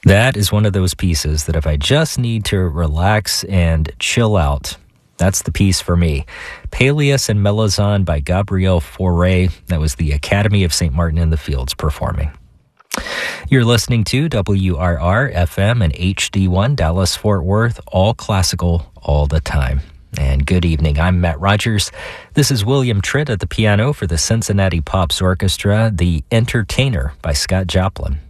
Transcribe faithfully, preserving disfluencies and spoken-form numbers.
That is one of those pieces that if I just need to relax and chill out, that's the piece for me. Peleus and Melisande by Gabriel Fauré. That was the Academy of Saint Martin in the Fields performing. You're listening to W R R F M and H D one Dallas-Fort Worth, all classical, all the time. And good evening, I'm Matt Rogers. This is William Tritt at the piano for the Cincinnati Pops Orchestra, The Entertainer by Scott Joplin.